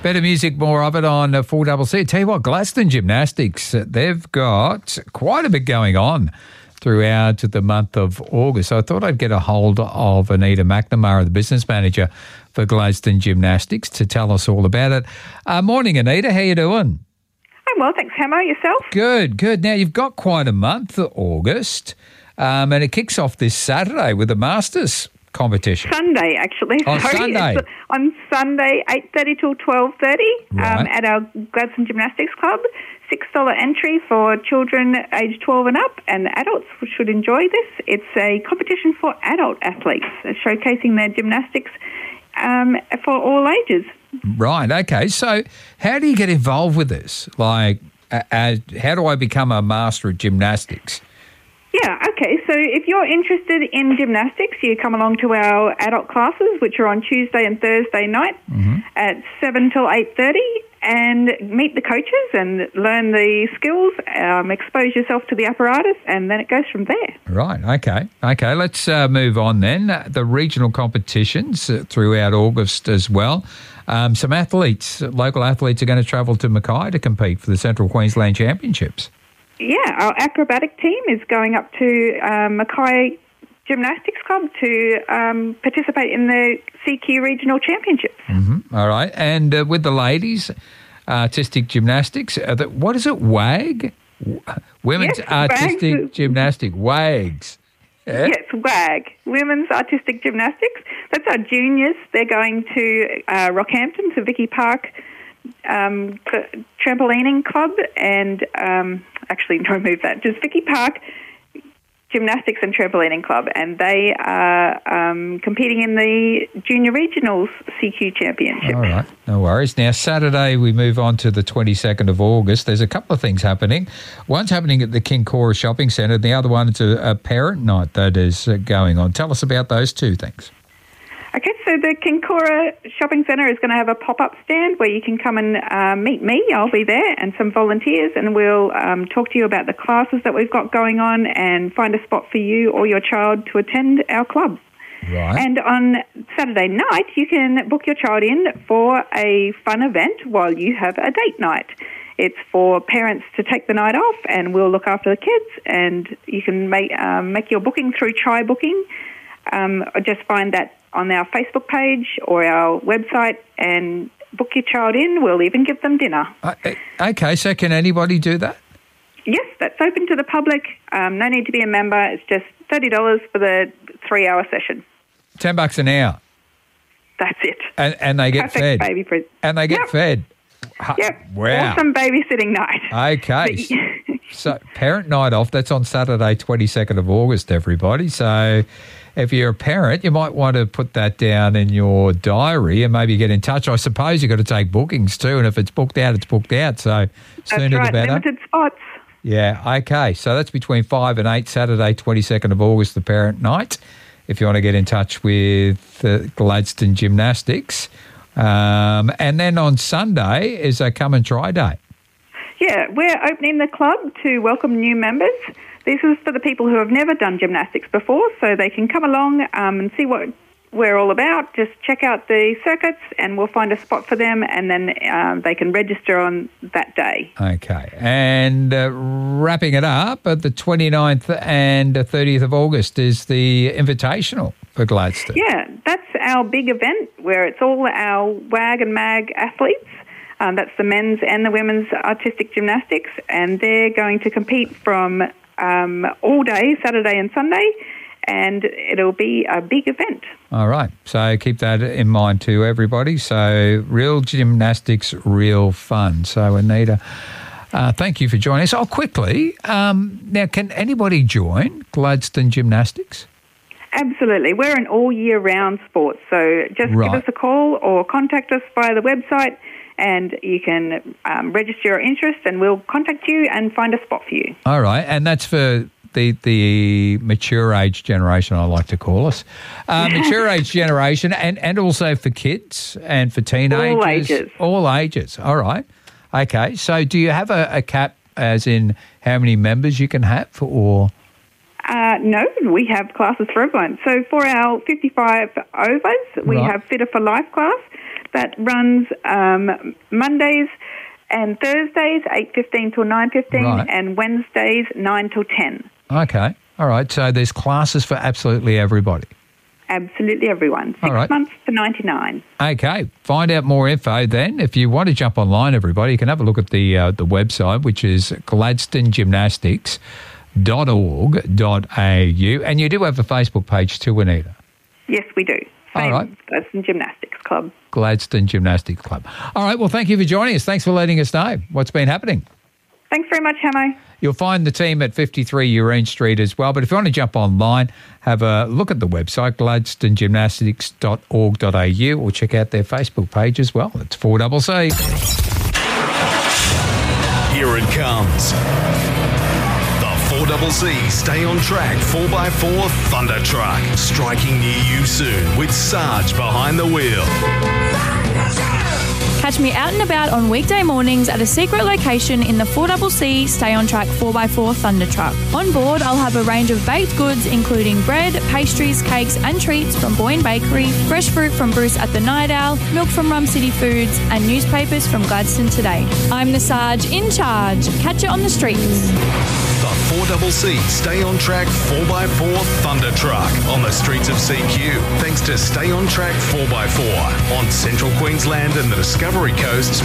Better music, more of it on 4CC. Tell you what, Gladstone Gymnastics, they've got quite a bit going on throughout the month of August. So I thought I'd get a hold of Anita McNamara, the business manager for Gladstone Gymnastics, to tell us all about it. Morning, Anita. How you doing? I'm well, thanks, Hamo. Yourself? Good. Now, you've got quite a month, August, and it kicks off this Saturday with the Masters competition. Sunday, actually. Oh, Sunday. It's on Sunday, 8:30 till 12:30 Right. at our Gladstone Gymnastics Club. $6 entry for children aged 12 and up, and adults should enjoy this. It's a competition for adult athletes, showcasing their gymnastics for all ages. Right, okay. So how do you get involved with this? Like, how do I become a master of gymnastics? Yeah, okay. So if you're interested in gymnastics, you come along to our adult classes, which are on Tuesday and Thursday night at 7 till 8:30, and meet the coaches and learn the skills, expose yourself to the apparatus, and then it goes from there. Right, okay. Let's move on then. The regional competitions throughout August as well. Some athletes, local athletes, are going to travel to Mackay to compete for the Central Queensland Championships. Yeah, our acrobatic team is going up to Mackay Gymnastics Club to participate in the CQ Regional Championships. All right. And with the ladies, artistic gymnastics, what is it, WAG? Women's Yes, Artistic WAGs. Gymnastic, WAGs. Yeah? Yes, WAG, Women's Artistic Gymnastics. That's our juniors. They're going to Rockhampton, to Vicky Park Trampolining Club, and actually, don't move that, just Vicky Park Gymnastics and Trampolining Club, and they are competing in the Junior Regionals CQ Championship. All right, no worries. Now, Saturday, we move on to the 22nd of August. There's a couple of things happening. One's happening at the Kinkora Shopping Centre, and the other one is a parent night that is going on. Tell us about those two things. Okay, so the Kinkora Shopping Centre is going to have a pop-up stand where you can come and meet me. I'll be there, and some volunteers, and we'll talk to you about the classes that we've got going on and find a spot for you or your child to attend our club. Right. And on Saturday night, you can book your child in for a fun event while you have a date night. It's for parents to take the night off, and we'll look after the kids, and you can make your booking through Try Booking. Just find that on our Facebook page or our website and book your child in. We'll even give them dinner. Okay, so can anybody do that? Yes, that's open to the public. No need to be a member. It's just $30 for the 3-hour session. $10 an hour. That's it. And they get Perfect fed. baby present. And they get fed. Yep. Wow. Awesome babysitting night. Okay. So parent night off, that's on Saturday, 22nd of August, everybody. So if you're a parent, you might want to put that down in your diary and maybe get in touch. I suppose you've got to take bookings too, and if it's booked out, it's booked out. So sooner That's right, the better. limited spots. Yeah, okay. So that's between 5 and 8, Saturday, 22nd of August, the parent night, if you want to get in touch with Gladstone Gymnastics. And then on Sunday is a come and try day. Yeah, we're opening the club to welcome new members. This is for the people who have never done gymnastics before, so they can come along and see what we're all about. Just check out the circuits and we'll find a spot for them, and then they can register on that day. Okay. And wrapping it up, at the 29th and 30th of August is the Invitational for Gladstone. Yeah, that's our big event where it's all our WAG and MAG athletes. That's the men's and the women's artistic gymnastics, and they're going to compete from all day, Saturday and Sunday, and it'll be a big event. All right. So keep that in mind too, everybody. So real gymnastics, real fun. So Anita, thank you for joining us. Quickly, now can anybody join Gladstone Gymnastics? Absolutely. We're an all-year-round sport, so just give us a call or contact us via the website, and you can register your interest, and we'll contact you and find a spot for you. All right, and that's for the mature age generation, I like to call us. Mature age generation, and also for kids and for teenagers. All ages. All ages. All right. Okay, so do you have a cap as in how many members you can have, or...? No, we have classes for everyone. So for our 55 overs, we have Fitter for Life class. that runs Mondays and Thursdays, 8:15 till 9:15, Right. and Wednesdays, 9 till 10. Okay. All right. So there's classes for absolutely everybody. Absolutely everyone. 6 All right. months for $99. Okay. Find out more info then. If you want to jump online, everybody, you can have a look at the website, which is gladstonegymnastics.org.au. And you do have a Facebook page too, Anita. Yes, we do. All Same right. Gladstone Gymnastics Club. Gladstone Gymnastics Club. All right. Well, thank you for joining us. Thanks for letting us know what's been happening. Thanks very much, Hamo. You'll find the team at 53 Urine Street as well. But if you want to jump online, have a look at the website, gladstonegymnastics.org.au, or check out their Facebook page as well. It's 4CC. Here it comes. The 4CC Stay on Track 4x4 Thunder Truck. Striking near you soon with Sarge behind the wheel. Catch me out and about on weekday mornings at a secret location in the 4CC Stay on Track 4x4 Thunder Truck. On board, I'll have a range of baked goods including bread, pastries, cakes and treats from Boyne Bakery, fresh fruit from Bruce at the Night Owl, milk from Rum City Foods and newspapers from Gladstone Today. I'm the Sarge in charge. Catch it on the streets. The 4CC Stay on Track 4x4 Thunder Truck on the streets of CQ. Thanks to Stay on Track 4x4 on Central Queensland and the Discovery Coast.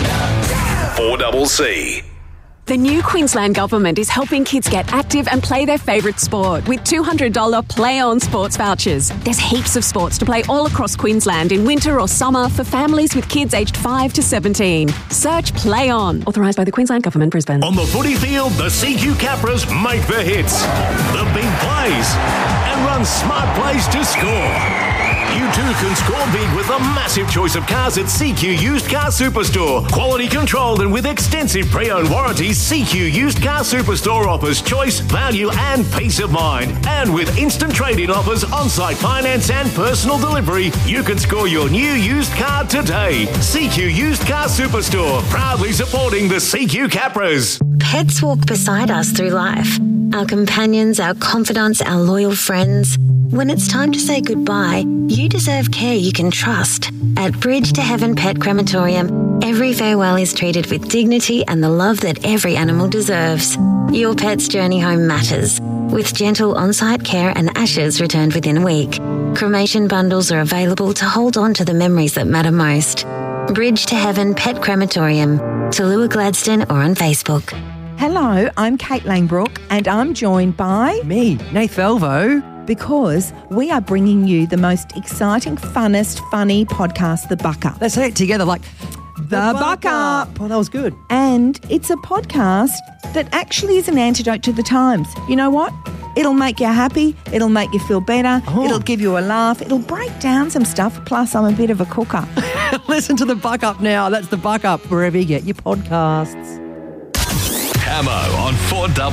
4CC. The new Queensland Government is helping kids get active and play their favourite sport with $200 Play On sports vouchers. There's heaps of sports to play all across Queensland in winter or summer for families with kids aged 5 to 17. Search Play On. Authorised by the Queensland Government, Brisbane. On the footy field, the CQ Capras make the hits, the big plays, and run smart plays to score. You too can score big with a massive choice of cars at CQ Used Car Superstore. Quality controlled and with extensive pre-owned warranties, CQ Used Car Superstore offers choice, value and peace of mind. And with instant trade-in offers, on-site finance and personal delivery, you can score your new used car today. CQ Used Car Superstore, proudly supporting the CQ Capras. Pets walk beside us through life. Our companions, our confidants, our loyal friends. When it's time to say goodbye, you deserve care you can trust. At Bridge to Heaven Pet Crematorium, every farewell is treated with dignity and the love that every animal deserves. Your pet's journey home matters, with gentle on-site care and ashes returned within a week. Cremation bundles are available to hold on to the memories that matter most. Bridge to Heaven Pet Crematorium, Tallulah Gladstone or on Facebook. Hello, I'm Kate Langbrook and I'm joined by... Me, Nath Velvo. Because we are bringing you the most exciting, funnest, funny podcast, The Buck Up. Let's say it together like... The Buck Up. Oh, that was good. And it's a podcast that actually is an antidote to the times. You know what? It'll make you happy. It'll make you feel better. Oh. It'll give you a laugh. It'll break down some stuff. Plus, I'm a bit of a cooker. Listen to The Buck Up now. That's The Buck Up, wherever you get your podcasts. Hamo on 4CC.